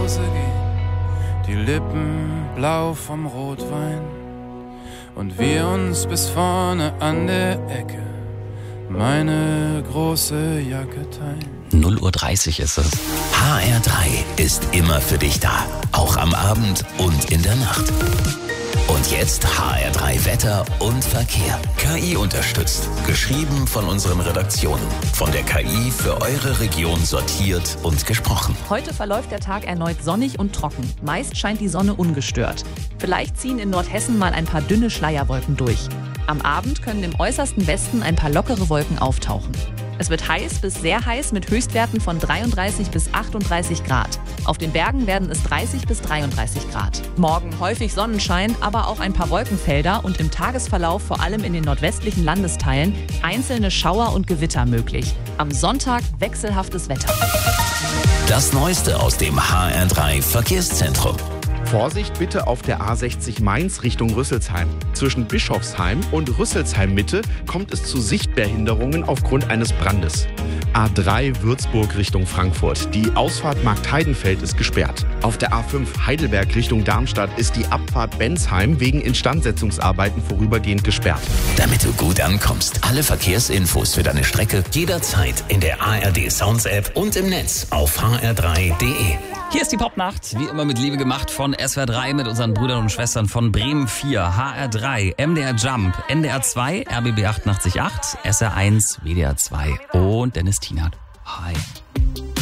Hause gehen, die Lippen blau vom Rotwein und wir uns bis vorne an der Ecke meine große Jacke teilen. 0:30 Uhr ist es. HR3 ist immer für dich da, auch am Abend und in der Nacht. Und jetzt HR3 Wetter und Verkehr. KI unterstützt. Geschrieben von unseren Redaktionen. Von der KI für eure Region sortiert und gesprochen. Heute verläuft der Tag erneut sonnig und trocken. Meist scheint die Sonne ungestört. Vielleicht ziehen in Nordhessen mal ein paar dünne Schleierwolken durch. Am Abend können im äußersten Westen ein paar lockere Wolken auftauchen. Es wird heiß bis sehr heiß mit Höchstwerten von 33 bis 38 Grad. Auf den Bergen werden es 30 bis 33 Grad. Morgen häufig Sonnenschein, aber auch ein paar Wolkenfelder und im Tagesverlauf vor allem in den nordwestlichen Landesteilen einzelne Schauer und Gewitter möglich. Am Sonntag wechselhaftes Wetter. Das Neueste aus dem HR3 Verkehrszentrum. Vorsicht bitte auf der A60 Mainz Richtung Rüsselsheim. Zwischen Bischofsheim und Rüsselsheim Mitte kommt es zu Sichtbehinderungen aufgrund eines Brandes. A3 Würzburg Richtung Frankfurt. Die Ausfahrt Marktheidenfeld ist gesperrt. Auf der A5 Heidelberg Richtung Darmstadt ist die Abfahrt Bensheim wegen Instandsetzungsarbeiten vorübergehend gesperrt. Damit du gut ankommst. Alle Verkehrsinfos für deine Strecke jederzeit in der ARD Sounds App und im Netz auf hr3.de. Hier ist die Popnacht, wie immer mit Liebe gemacht von SWR 3 mit unseren Brüdern und Schwestern von Bremen 4, HR 3, MDR Jump, NDR 2, RBB 88.8, SR 1, WDR 2 und Dennis Tienert. Hi.